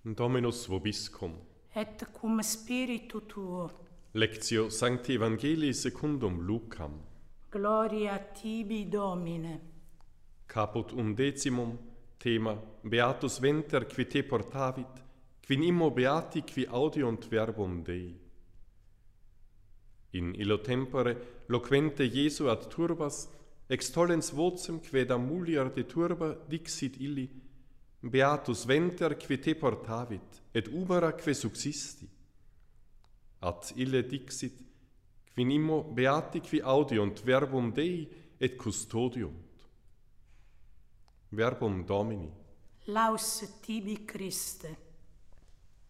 Dominus vobiscum. Et cum spiritu tuo. Lectio Sancti Evangelii secundum Lucam. Gloria tibi, Domine. Caput 11, Thema Beatus venter qui te portavit, qui immo beati qui audiunt verbum Dei. In illo tempore loquente Iesu ad turbas, extollens vocem quae mulier de turba dixit illi, Beatus venter qui te portavit, et ubera que subsisti. Ad ille dixit, qui immo beati qui audiunt verbum Dei et custodiunt. Verbum Domini. Laus tibi, Christe.